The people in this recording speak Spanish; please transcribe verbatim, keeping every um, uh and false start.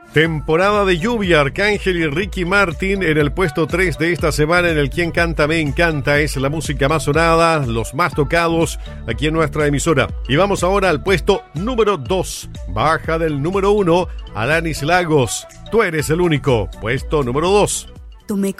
Temporada de lluvia, Arcángel y Ricky Martin en el puesto tres de esta semana en el Quien Canta Me Encanta. Es la música más sonada, los más tocados aquí en nuestra emisora. Y vamos ahora al puesto número dos. Baja del número uno, Alanis Lagos. Tú eres el único. Puesto número dos. Tú me